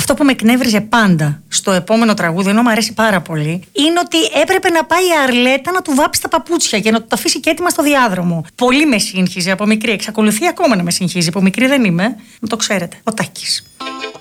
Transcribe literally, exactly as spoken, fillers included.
Αυτό που με εκνεύριζε πάντα στο επόμενο τραγούδι, ενώ μου αρέσει πάρα πολύ, είναι ότι έπρεπε να πάει η Αρλέτα να του βάψει τα παπούτσια και να του τα αφήσει και έτοιμα στο διάδρομο. Πολύ με σύγχυζε από μικρή. Εξακολουθεί ακόμα να με συγχύζει. Από μικρή δεν είμαι, να το ξέρετε. Ο Τάκης.